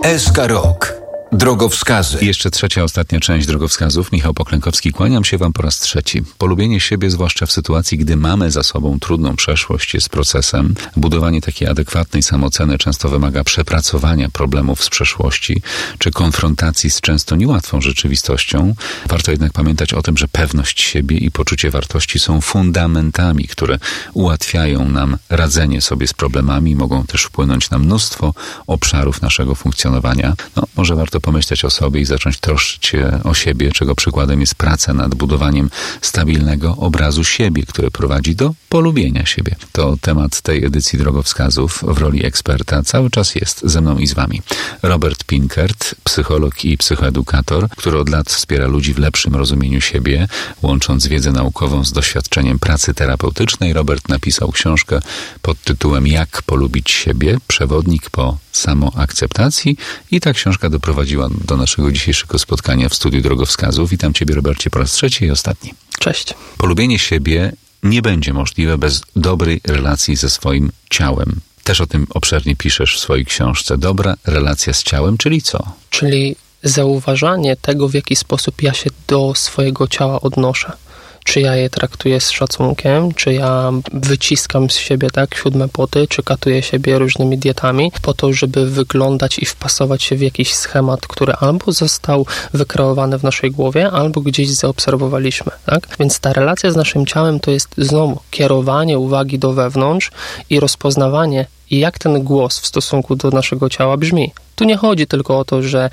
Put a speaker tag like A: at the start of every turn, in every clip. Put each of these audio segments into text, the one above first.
A: SK Rok. Drogowskazy.
B: I jeszcze trzecia, ostatnia część drogowskazów. Michał Poklękowski, kłaniam się Wam po raz trzeci. Polubienie siebie, zwłaszcza w sytuacji, gdy mamy za sobą trudną przeszłość, jest procesem. Budowanie takiej adekwatnej samooceny często wymaga przepracowania problemów z przeszłości, czy konfrontacji z często niełatwą rzeczywistością. Warto jednak pamiętać o tym, że pewność siebie i poczucie wartości są fundamentami, które ułatwiają nam radzenie sobie z problemami, mogą też wpłynąć na mnóstwo obszarów naszego funkcjonowania. Może warto pomyśleć o sobie i zacząć troszczyć się o siebie, czego przykładem jest praca nad budowaniem stabilnego obrazu siebie, który prowadzi do polubienia siebie. To temat tej edycji drogowskazów. W roli eksperta cały czas jest ze mną i z Wami Robert Pinkert, psycholog i psychoedukator, który od lat wspiera ludzi w lepszym rozumieniu siebie, łącząc wiedzę naukową z doświadczeniem pracy terapeutycznej. Robert napisał książkę pod tytułem Jak polubić siebie? Przewodnik po samoakceptacji i ta książka doprowadziła do naszego dzisiejszego spotkania w studiu drogowskazów. Witam Ciebie, Robercie, po raz trzeci i ostatni.
C: Cześć.
B: Polubienie siebie nie będzie możliwe bez dobrej relacji ze swoim ciałem. Też o tym obszernie piszesz w swojej książce. Dobra relacja z ciałem, czyli co?
C: Czyli zauważanie tego, w jaki sposób ja się do swojego ciała odnoszę. Czy ja je traktuję z szacunkiem, czy ja wyciskam z siebie 7 poty, czy katuję siebie różnymi dietami po to, żeby wyglądać i wpasować się w jakiś schemat, który albo został wykreowany w naszej głowie, albo gdzieś zaobserwowaliśmy, tak? Więc ta relacja z naszym ciałem to jest znowu kierowanie uwagi do wewnątrz i rozpoznawanie, jak ten głos w stosunku do naszego ciała brzmi. Tu nie chodzi tylko o to, że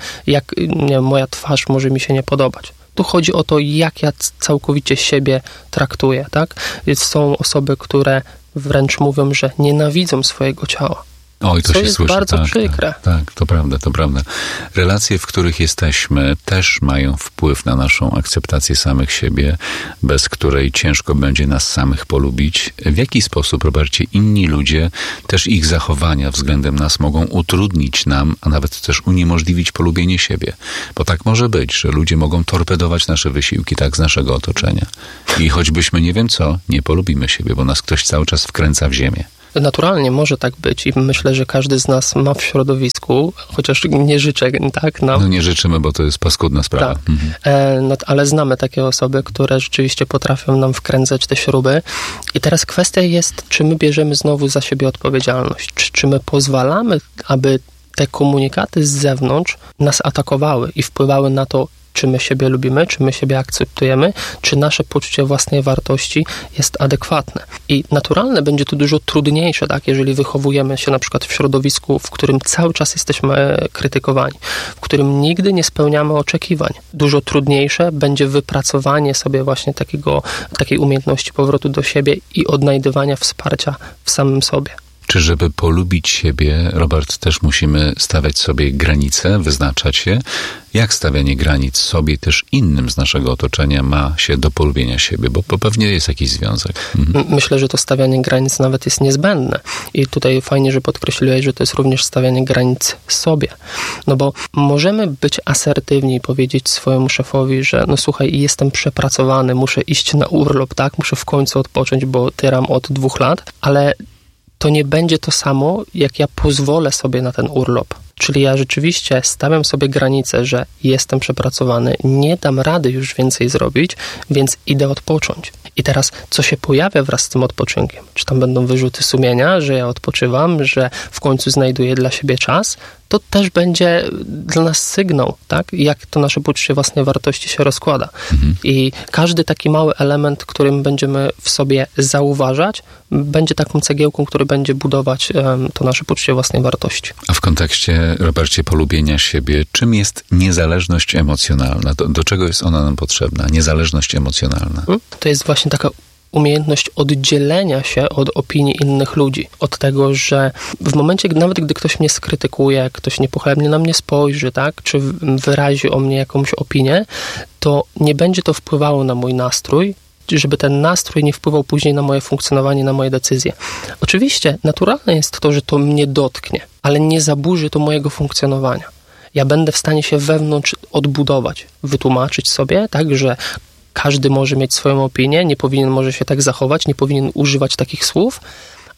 C: moja twarz może mi się nie podobać. Tu chodzi o to, jak ja całkowicie siebie traktuję, tak? Więc są osoby, które wręcz mówią, że nienawidzą swojego ciała.
B: Oj, to się
C: jest
B: słyszy.
C: bardzo przykre.
B: Tak, to prawda. Relacje, w których jesteśmy, też mają wpływ na naszą akceptację samych siebie, bez której ciężko będzie nas samych polubić. W jaki sposób, Robercie, inni ludzie, też ich zachowania względem nas mogą utrudnić nam, a nawet też uniemożliwić polubienie siebie? Bo tak może być, że ludzie mogą torpedować nasze wysiłki z naszego otoczenia. I choćbyśmy nie wiem co, nie polubimy siebie, bo nas ktoś cały czas wkręca w ziemię.
C: Naturalnie może tak być i myślę, że każdy z nas ma w środowisku, chociaż nie życzę, tak?
B: Nie życzymy, bo to jest paskudna sprawa.
C: Tak. Ale znamy takie osoby, które rzeczywiście potrafią nam wkręcać te śruby. I teraz kwestia jest, czy my bierzemy znowu za siebie odpowiedzialność, czy my pozwalamy, aby te komunikaty z zewnątrz nas atakowały i wpływały na to, czy my siebie lubimy, czy my siebie akceptujemy, czy nasze poczucie własnej wartości jest adekwatne. I naturalne będzie to dużo trudniejsze, tak, jeżeli wychowujemy się na przykład w środowisku, w którym cały czas jesteśmy krytykowani, w którym nigdy nie spełniamy oczekiwań. Dużo trudniejsze będzie wypracowanie sobie właśnie takiej umiejętności powrotu do siebie i odnajdywania wsparcia w samym sobie.
B: Czy żeby polubić siebie, Robert, też musimy stawiać sobie granice, wyznaczać je? Jak stawianie granic sobie też innym z naszego otoczenia ma się do polubienia siebie? Bo pewnie jest jakiś związek.
C: Myślę, że to stawianie granic nawet jest niezbędne. I tutaj fajnie, że podkreśliłeś, że to jest również stawianie granic sobie. Bo możemy być asertywni i powiedzieć swojemu szefowi, że słuchaj, jestem przepracowany, muszę iść na urlop, tak? Muszę w końcu odpocząć, bo tyram od 2 lat, ale to nie będzie to samo, jak ja pozwolę sobie na ten urlop. Czyli ja rzeczywiście stawiam sobie granicę, że jestem przepracowany, nie dam rady już więcej zrobić, więc idę odpocząć. I teraz, co się pojawia wraz z tym odpoczynkiem? Czy tam będą wyrzuty sumienia, że ja odpoczywam, że w końcu znajduję dla siebie czas? To też będzie dla nas sygnał, tak? Jak to nasze poczucie własnej wartości się rozkłada. I każdy taki mały element, którym będziemy w sobie zauważać, będzie taką cegiełką, który będzie budować to nasze poczucie własnej wartości.
B: A w kontekście, Robercie, polubienia siebie, czym jest niezależność emocjonalna? Do czego jest ona nam potrzebna? Niezależność emocjonalna.
C: To jest właśnie taka umiejętność oddzielenia się od opinii innych ludzi. Od tego, że w momencie, nawet gdy ktoś mnie skrytykuje, ktoś niepochlebnie na mnie spojrzy, tak, czy wyrazi o mnie jakąś opinię, to nie będzie to wpływało na mój nastrój, żeby ten nastrój nie wpływał później na moje funkcjonowanie, na moje decyzje. Oczywiście naturalne jest to, że to mnie dotknie, ale nie zaburzy to mojego funkcjonowania. Ja będę w stanie się wewnątrz odbudować, wytłumaczyć sobie, tak, że każdy może mieć swoją opinię, nie powinien może się tak zachować, nie powinien używać takich słów,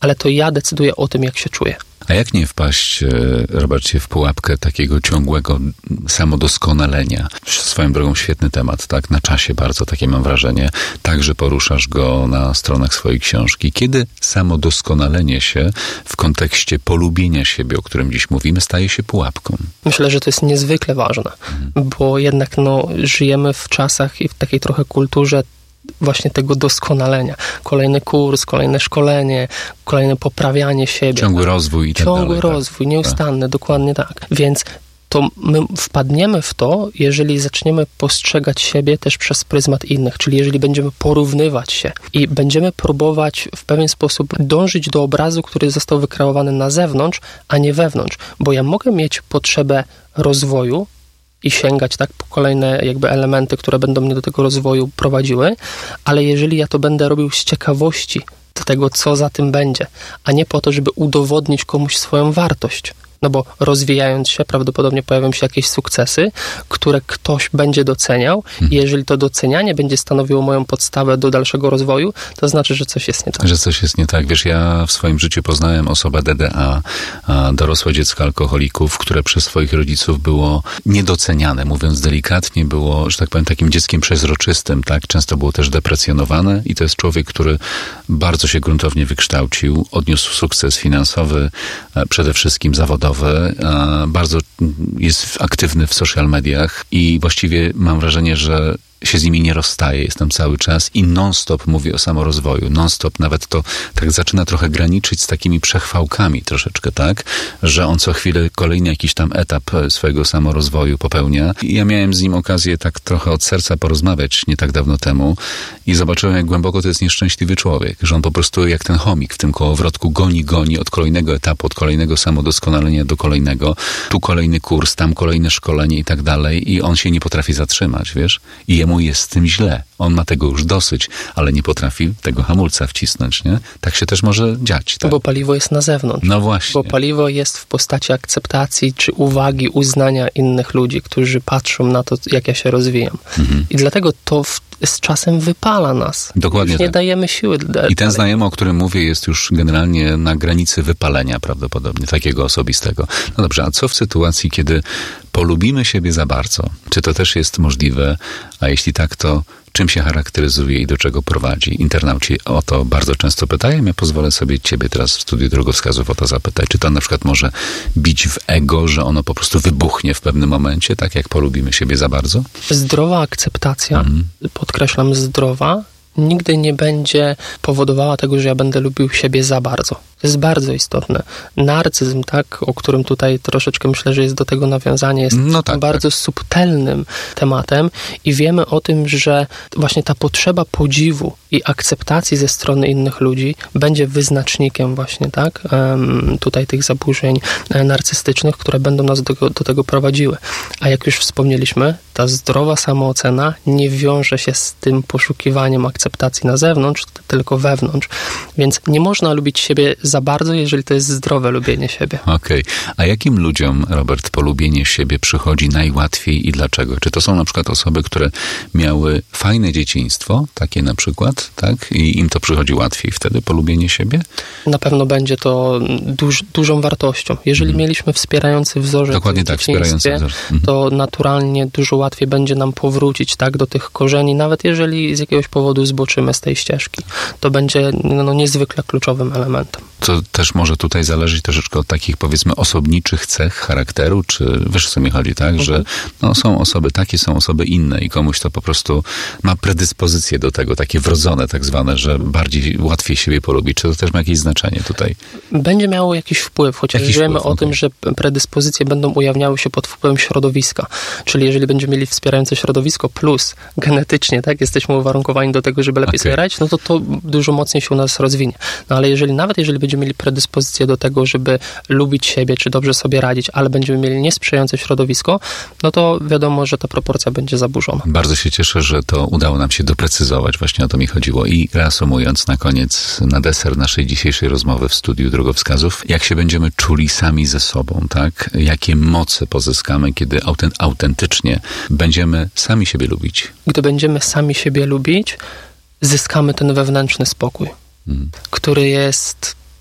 C: ale to ja decyduję o tym, jak się czuję.
B: A jak nie wpaść, Robercie, w pułapkę takiego ciągłego samodoskonalenia? Swoją drogą świetny temat, tak? Na czasie bardzo, takie mam wrażenie. Także poruszasz go na stronach swojej książki. Kiedy samodoskonalenie się w kontekście polubienia siebie, o którym dziś mówimy, staje się pułapką?
C: Myślę, że to jest niezwykle ważne, bo jednak żyjemy w czasach i w takiej trochę kulturze właśnie tego doskonalenia. Kolejny kurs, kolejne szkolenie, kolejne poprawianie siebie.
B: Ciągły rozwój i tak dalej.
C: Ciągły rozwój, nieustanny,
B: tak.
C: Dokładnie tak. Więc to my wpadniemy w to, jeżeli zaczniemy postrzegać siebie też przez pryzmat innych, czyli jeżeli będziemy porównywać się i będziemy próbować w pewien sposób dążyć do obrazu, który został wykreowany na zewnątrz, a nie wewnątrz. Bo ja mogę mieć potrzebę rozwoju, i sięgać tak po kolejne jakby elementy, które będą mnie do tego rozwoju prowadziły, ale jeżeli ja to będę robił z ciekawości do tego, co za tym będzie, a nie po to, żeby udowodnić komuś swoją wartość. No bo rozwijając się, prawdopodobnie pojawią się jakieś sukcesy, które ktoś będzie doceniał i jeżeli to docenianie będzie stanowiło moją podstawę do dalszego rozwoju, to znaczy, że coś jest nie tak.
B: Że coś jest nie tak. Wiesz, ja w swoim życiu poznałem osobę DDA, dorosłe dziecko alkoholików, które przez swoich rodziców było niedoceniane, mówiąc delikatnie, było, że tak powiem, takim dzieckiem przezroczystym, tak? Często było też deprecjonowane i to jest człowiek, który bardzo się gruntownie wykształcił, odniósł sukces finansowy, przede wszystkim zawodowy, bardzo jest aktywny w social mediach i właściwie mam wrażenie, że się z nimi nie rozstaje, jestem cały czas i non-stop mówi o samorozwoju, non-stop, nawet to tak zaczyna trochę graniczyć z takimi przechwałkami troszeczkę, tak, że on co chwilę kolejny jakiś tam etap swojego samorozwoju popełnia. I ja miałem z nim okazję tak trochę od serca porozmawiać nie tak dawno temu i zobaczyłem, jak głęboko to jest nieszczęśliwy człowiek, że on po prostu jak ten chomik w tym kołowrotku goni od kolejnego etapu, od kolejnego samodoskonalenia do kolejnego, tu kolejny kurs, tam kolejne szkolenie i tak dalej i on się nie potrafi zatrzymać, wiesz, i jemu jest z tym źle. On ma tego już dosyć, ale nie potrafi tego hamulca wcisnąć, nie? Tak się też może dziać. Tak?
C: Bo paliwo jest na zewnątrz.
B: No właśnie.
C: Bo paliwo jest w postaci akceptacji czy uwagi, uznania innych ludzi, którzy patrzą na to, jak ja się rozwijam. I dlatego to z czasem wypala nas.
B: Dokładnie
C: już nie dajemy siły.
B: I ten znajomy, o którym mówię, jest już generalnie na granicy wypalenia prawdopodobnie, takiego osobistego. No dobrze, a co w sytuacji, kiedy polubimy siebie za bardzo? Czy to też jest możliwe? A jeśli tak, to czym się charakteryzuje i do czego prowadzi? Internauci o to bardzo często pytają. Ja pozwolę sobie ciebie teraz w studiu Drogowskazów o to zapytać. Czy to na przykład może bić w ego, że ono po prostu wybuchnie w pewnym momencie, tak jak polubimy siebie za bardzo?
C: Zdrowa akceptacja, podkreślam zdrowa, nigdy nie będzie powodowała tego, że ja będę lubił siebie za bardzo. To jest bardzo istotne. Narcyzm, tak, o którym tutaj troszeczkę myślę, że jest do tego nawiązanie, jest bardzo subtelnym tematem i wiemy o tym, że właśnie ta potrzeba podziwu i akceptacji ze strony innych ludzi będzie wyznacznikiem właśnie, tak, tutaj tych zaburzeń narcystycznych, które będą nas do tego prowadziły. A jak już wspomnieliśmy, ta zdrowa samoocena nie wiąże się z tym poszukiwaniem akceptacji na zewnątrz, tylko wewnątrz. Więc nie można lubić siebie za bardzo, jeżeli to jest zdrowe lubienie siebie.
B: Okej. A jakim ludziom, Robert, polubienie siebie przychodzi najłatwiej i dlaczego? Czy to są na przykład osoby, które miały fajne dzieciństwo, takie na przykład, tak? I im to przychodzi łatwiej wtedy, polubienie siebie?
C: Na pewno będzie to dużą wartością. Jeżeli mieliśmy wspierający wzorzec
B: dokładnie tak, wspierający wzorzec. To
C: naturalnie dużo łatwiej będzie nam powrócić, tak, do tych korzeni, nawet jeżeli z jakiegoś powodu zboczymy z tej ścieżki. To będzie niezwykle kluczowym elementem.
B: To też może tutaj zależeć troszeczkę od takich, powiedzmy, osobniczych cech charakteru, czy wiesz, o co mi chodzi, tak? Że są osoby takie, są osoby inne i komuś to po prostu ma predyspozycje do tego, takie wrodzone tak zwane, że łatwiej siebie polubić. Czy to też ma jakieś znaczenie tutaj?
C: Będzie miało jakiś wpływ, chociaż wiemy o tym, że predyspozycje będą ujawniały się pod wpływem środowiska. Czyli jeżeli będziemy mieli wspierające środowisko plus genetycznie, tak, jesteśmy uwarunkowani do tego, żeby lepiej sobie radzić, no to dużo mocniej się u nas rozwinie. No ale nawet jeżeli będziemy mieli predyspozycję do tego, żeby lubić siebie, czy dobrze sobie radzić, ale będziemy mieli niesprzyjające środowisko, no to wiadomo, że ta proporcja będzie zaburzona.
B: Bardzo się cieszę, że to udało nam się doprecyzować. Właśnie o to mi chodziło. I reasumując na koniec, na deser naszej dzisiejszej rozmowy w studiu Drogowskazów, jak się będziemy czuli sami ze sobą, tak? Jakie moce pozyskamy, kiedy autentycznie będziemy sami siebie lubić?
C: Gdy będziemy sami siebie lubić, zyskamy ten wewnętrzny spokój, który jest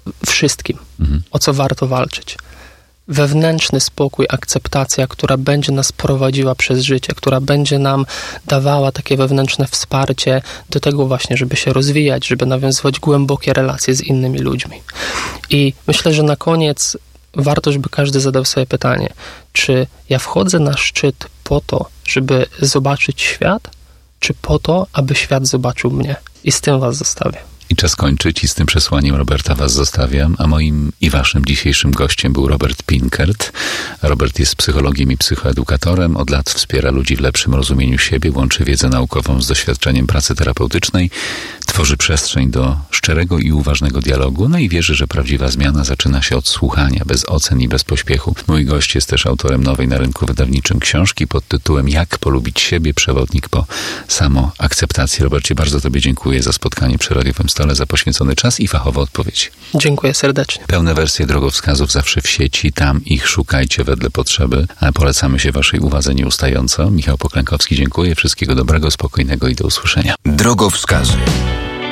C: wszystkim, o co warto walczyć. Wewnętrzny spokój, akceptacja, która będzie nas prowadziła przez życie, która będzie nam dawała takie wewnętrzne wsparcie do tego właśnie, żeby się rozwijać, żeby nawiązywać głębokie relacje z innymi ludźmi. I myślę, że na koniec warto, żeby każdy zadał sobie pytanie, czy ja wchodzę na szczyt po to, żeby zobaczyć świat, czy po to, aby świat zobaczył mnie? I z tym was zostawię.
B: I czas kończyć i z tym przesłaniem Roberta was zostawiam, a moim i waszym dzisiejszym gościem był Robert Pinkert. Robert jest psychologiem i psychoedukatorem, od lat wspiera ludzi w lepszym rozumieniu siebie, łączy wiedzę naukową z doświadczeniem pracy terapeutycznej, tworzy przestrzeń do szczerego i uważnego dialogu, no i wierzy, że prawdziwa zmiana zaczyna się od słuchania, bez ocen i bez pośpiechu. Mój gość jest też autorem nowej na rynku wydawniczym książki pod tytułem Jak polubić siebie, przewodnik po samoakceptacji. Robercie, bardzo tobie dziękuję za spotkanie przy radiowym stole, za poświęcony czas i fachową odpowiedź.
C: Dziękuję serdecznie.
B: Pełne wersje drogowskazów zawsze w sieci, tam ich szukajcie wedle potrzeby, a polecamy się waszej uwadze nieustająco. Michał Poklękowski, dziękuję, wszystkiego dobrego, spokojnego i do usłyszenia.
A: Drogowskazy.